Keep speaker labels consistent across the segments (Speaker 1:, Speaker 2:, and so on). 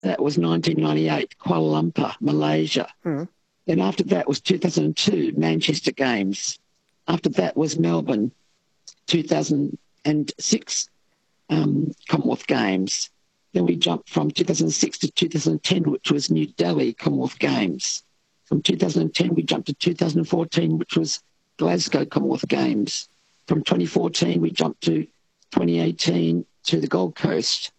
Speaker 1: That was 1998, Kuala Lumpur, Malaysia.
Speaker 2: Mm.
Speaker 1: Then after that was 2002, Manchester Games. After that was Melbourne, 2006, Commonwealth Games. Then we jumped from 2006 to 2010, which was New Delhi Commonwealth Games. From 2010, we jumped to 2014, which was Glasgow Commonwealth Games. From 2014, we jumped to 2018 to the Gold Coast.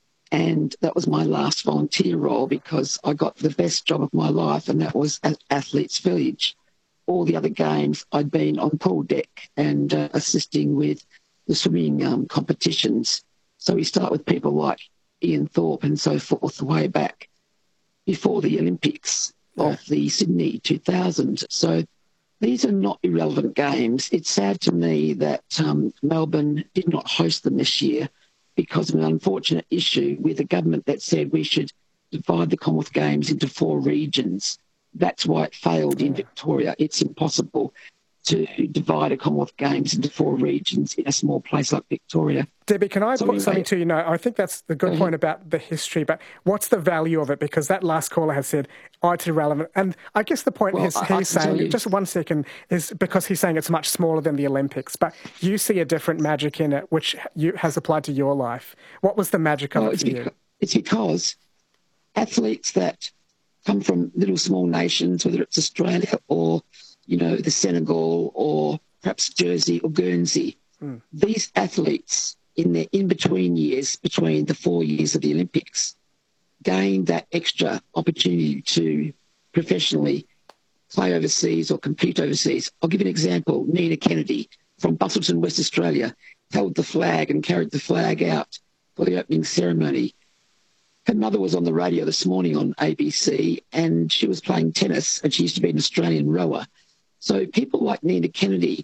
Speaker 1: And that was my last volunteer role because I got the best job of my life, and that was at Athletes Village. All the other games, I'd been on pool deck and assisting with the swimming competitions. So we start with people like Ian Thorpe and so forth way back before the Olympics of the Sydney 2000. So these are not irrelevant games. It's sad to me that Melbourne did not host them this year because of an unfortunate issue with the government that said we should divide the Commonwealth Games into 4 regions. That's why it failed in Victoria. It's impossible to divide a Commonwealth Games into 4 regions in a small place like Victoria.
Speaker 2: Debbie, can I put something to you? No, I think that's the good point about the history, but what's the value of it? Because that last caller has said, oh, it's irrelevant. And I guess the point he's saying, just 1 second, is because he's saying it's much smaller than the Olympics, but you see a different magic in it, which has applied to your life. What was the magic of it for you?
Speaker 1: It's because athletes that come from little small nations, whether it's Australia or, the Senegal or perhaps Jersey or Guernsey, these athletes in their in-between years, between the 4 years of the Olympics, gain that extra opportunity to professionally play overseas or compete overseas. I'll give you an example. Nina Kennedy from Busselton, West Australia, held the flag and carried the flag out for the opening ceremony. Her mother was on the radio this morning on ABC, and she was playing tennis, and she used to be an Australian rower. So people like Nina Kennedy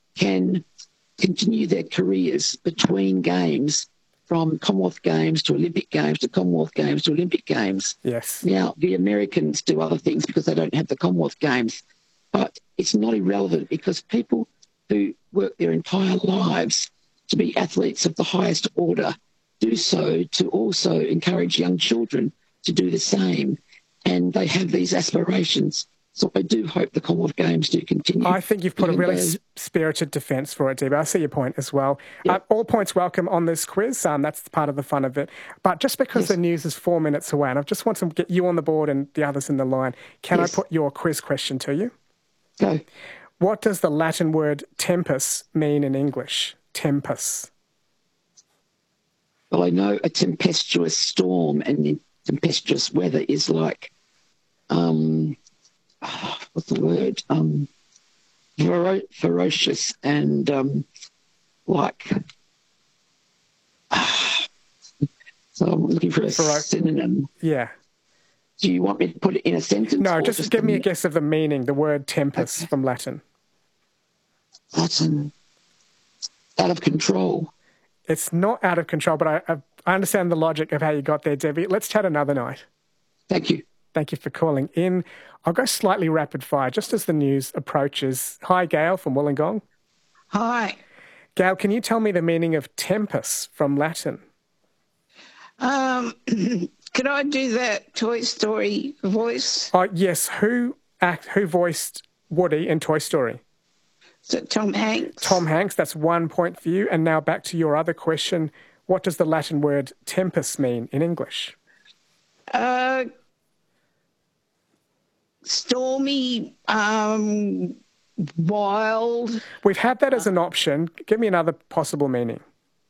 Speaker 1: can continue their careers between games, from Commonwealth Games to Olympic Games to Commonwealth Games to Olympic Games.
Speaker 2: Yes.
Speaker 1: Now, the Americans do other things because they don't have the Commonwealth Games, but it's not irrelevant because people who work their entire lives to be athletes of the highest order do so to also encourage young children to do the same, and they have these aspirations. So I do hope the Commonwealth Games do continue.
Speaker 2: I think you've put a really spirited defence for it, Debbie. I see your point as well.
Speaker 1: Yep.
Speaker 2: All points welcome on this quiz. That's part of the fun of it. But just because the news is 4 minutes away, and I just want to get you on the board and the others in the line, can I put your quiz question to you?
Speaker 1: Go.
Speaker 2: What does the Latin word tempus mean in English? Tempus.
Speaker 1: Well, I know a tempestuous storm and tempestuous weather is like... what's the word? Ferocious and so I'm looking for a synonym.
Speaker 2: Yeah.
Speaker 1: Do you want me to put it in a sentence?
Speaker 2: No, just give me a guess of the meaning, the word tempus from Latin.
Speaker 1: Latin. Out of control.
Speaker 2: It's not out of control, but I understand the logic of how you got there, Debbie. Let's chat another night.
Speaker 1: Thank you.
Speaker 2: Thank you for calling in. I'll go slightly rapid fire just as the news approaches. Hi, Gail from Wollongong.
Speaker 3: Hi.
Speaker 2: Gail, can you tell me the meaning of tempus from Latin?
Speaker 3: Could I do that Toy Story voice?
Speaker 2: Oh, yes. Who voiced Woody in Toy Story?
Speaker 3: Is it Tom Hanks?
Speaker 2: Tom Hanks. That's 1 point for you. And now back to your other question. What does the Latin word tempus mean in English?
Speaker 3: Stormy, wild.
Speaker 2: We've had that as an option. Give me another possible meaning.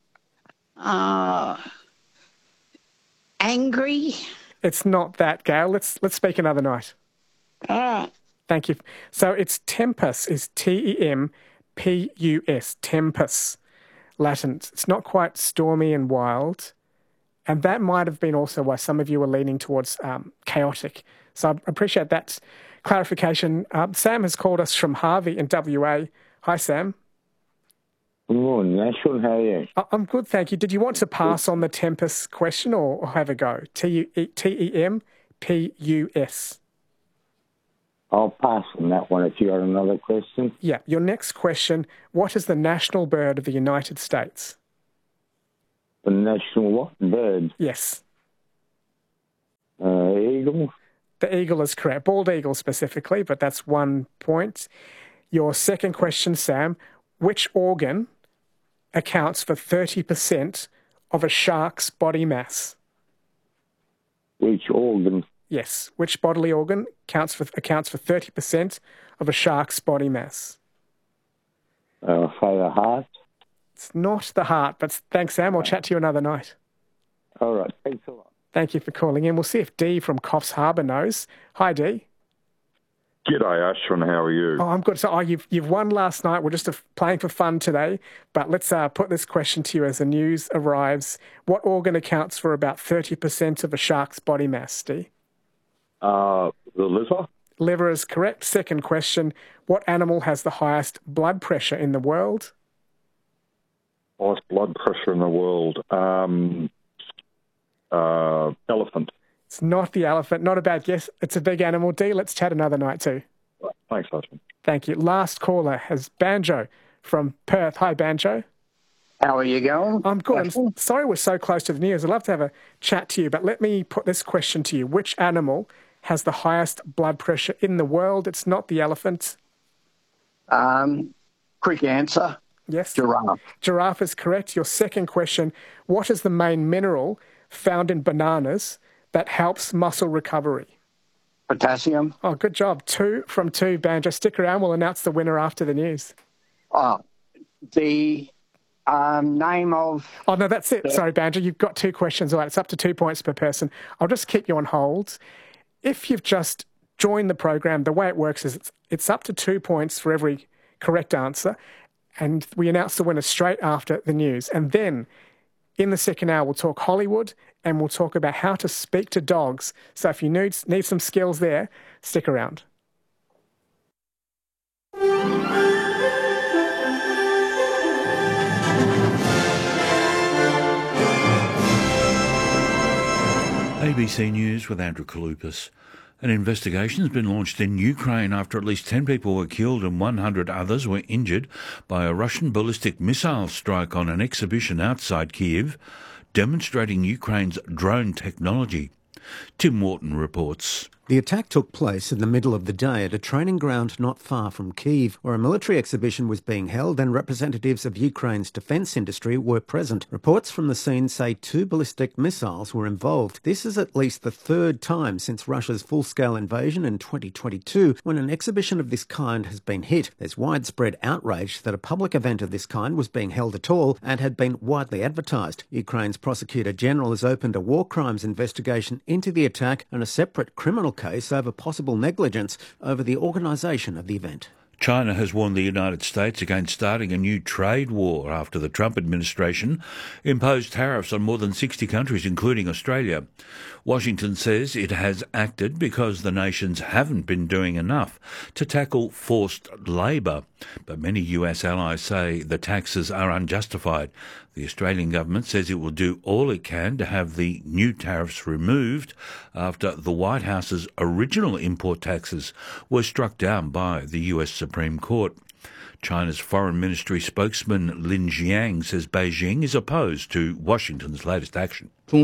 Speaker 3: Angry.
Speaker 2: It's not that, Gail. Let's speak another night.
Speaker 3: All right.
Speaker 2: Thank you. So it's tempus, is T-E-M-P-U-S, tempus, Latin. It's not quite stormy and wild. And that might have been also why some of you were leaning towards chaotic. So I appreciate that clarification. Sam has called us from Harvey in WA. Hi, Sam.
Speaker 4: Good morning, Nashville. How are you?
Speaker 2: I'm good, thank you. Did you want to pass on the tempus question or have a go? T-E-M-P-U-S.
Speaker 4: I'll pass on that one if you got another question.
Speaker 2: Yeah. Your next question, what is the national bird of the United States?
Speaker 4: The national what? Bird?
Speaker 2: Yes.
Speaker 4: eagle?
Speaker 2: The eagle is correct. Bald eagle specifically, but that's 1 point. Your second question, Sam, which organ accounts for 30% of a shark's body mass?
Speaker 4: Which organ?
Speaker 2: Yes, which bodily organ accounts for 30% of a shark's body mass?
Speaker 4: Say the heart.
Speaker 2: It's not the heart, but thanks, Sam. I'll chat to you another night.
Speaker 4: All right, thanks a lot.
Speaker 2: Thank you for calling in. We'll see if Dee from Coffs Harbour knows. Hi, Dee.
Speaker 5: G'day, Ashwin. How are you?
Speaker 2: Oh, I'm good. So you've won last night. We're just playing for fun today. But let's put this question to you as the news arrives. What organ accounts for about 30% of a shark's body mass, Dee?
Speaker 5: The liver.
Speaker 2: Liver is correct. Second question. What animal has the highest blood pressure in the world?
Speaker 5: Highest blood pressure in the world. Elephant.
Speaker 2: It's not the elephant. Not a bad guess. It's a big animal. Dee, let's chat another night too.
Speaker 5: Right. Thanks, Ashwin.
Speaker 2: Thank you. Last caller has Banjo from Perth. Hi, Banjo.
Speaker 6: How are you going?
Speaker 2: I'm good. I'm sorry we're so close to the news. I'd love to have a chat to you, but let me put this question to you. Which animal has the highest blood pressure in the world? It's not the elephant.
Speaker 6: Quick answer.
Speaker 2: Yes.
Speaker 6: Giraffe.
Speaker 2: Giraffe is correct. Your second question, what is the main mineral found in bananas that helps muscle recovery?
Speaker 6: Potassium.
Speaker 2: Oh, good job. 2 from 2, Banjo. Stick around. We'll announce the winner after the news.
Speaker 6: The name of...
Speaker 2: Oh, no, that's it. Sorry, Banjo. You've got 2 questions. All right, it's up to 2 points per person. I'll just keep you on hold. If you've just joined the program, the way it works is it's up to 2 points for every correct answer, and we announce the winner straight after the news. And then in the second hour, we'll talk Hollywood and we'll talk about how to speak to dogs. So if you need some skills there, stick around.
Speaker 7: ABC News with Andrew Kalupas. An investigation has been launched in Ukraine after at least 10 people were killed and 100 others were injured by a Russian ballistic missile strike on an exhibition outside Kyiv, demonstrating Ukraine's drone technology. Tim Wharton reports.
Speaker 8: The attack took place in the middle of the day at a training ground not far from Kyiv, where a military exhibition was being held and representatives of Ukraine's defence industry were present. Reports from the scene say 2 ballistic missiles were involved. This is at least the 3rd time since Russia's full-scale invasion in 2022 when an exhibition of this kind has been hit. There's widespread outrage that a public event of this kind was being held at all and had been widely advertised. Ukraine's Prosecutor General has opened a war crimes investigation into the attack and a separate criminal case over possible negligence over the organisation of the event.
Speaker 7: China has warned the United States against starting a new trade war after the Trump administration imposed tariffs on more than 60 countries, including Australia. Washington says it has acted because the nations haven't been doing enough to tackle forced labour. But many US allies say the taxes are unjustified. The Australian government says it will do all it can to have the new tariffs removed after the White House's original import taxes were struck down by the US Supreme Court. China's Foreign Ministry spokesman Lin Jiang says Beijing is opposed to Washington's latest action.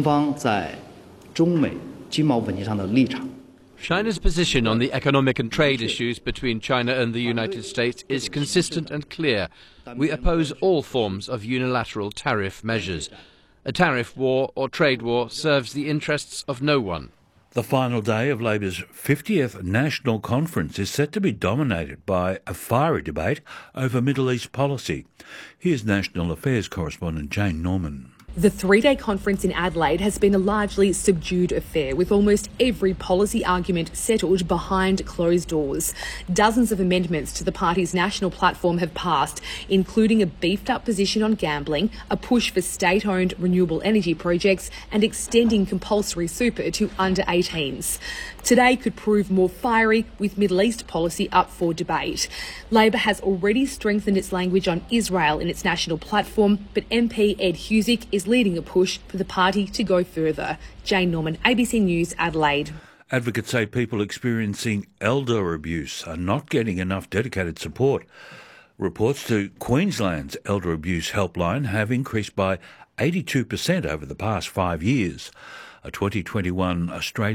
Speaker 9: China's position on the economic and trade issues between China and the United States is consistent and clear. We oppose all forms of unilateral tariff measures. A tariff war or trade war serves the interests of no one.
Speaker 7: The final day of Labor's 50th National Conference is set to be dominated by a fiery debate over Middle East policy. Here's National Affairs correspondent Jane Norman.
Speaker 10: The 3-day conference in Adelaide has been a largely subdued affair, with almost every policy argument settled behind closed doors. Dozens of amendments to the party's national platform have passed, including a beefed-up position on gambling, a push for state-owned renewable energy projects, and extending compulsory super to under-18s. Today could prove more fiery, with Middle East policy up for debate. Labor has already strengthened its language on Israel in its national platform, but MP Ed Husic is leading a push for the party to go further. Jane Norman, ABC News, Adelaide.
Speaker 7: Advocates say people experiencing elder abuse are not getting enough dedicated support. Reports to Queensland's Elder Abuse Helpline have increased by 82% over the past 5 years. A 2021 Australian